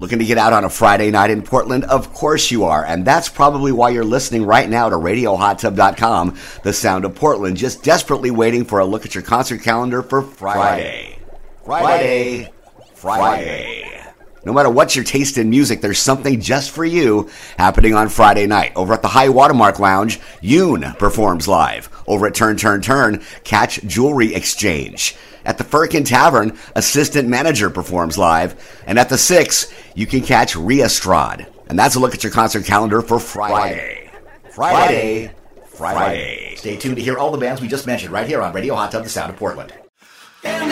Looking to get out on a Friday night in Portland? Of course you are, and that's probably why you're listening right now to RadioHotTub.com, the sound of Portland, just desperately waiting for a look at your concert calendar for Friday. No matter what's your taste in music, there's something just for you happening on Friday night. Over at the High Watermark Lounge, Yoon performs live. Over at Turn, catch Jewelry Exchange. At the Firkin Tavern, Assistant Manager performs live. And at the Six, you can catch Rhea Strad. And that's a look at your concert calendar for Friday. Stay tuned to hear all the bands we just mentioned right here on Radio Hot Tub, the sound of Portland.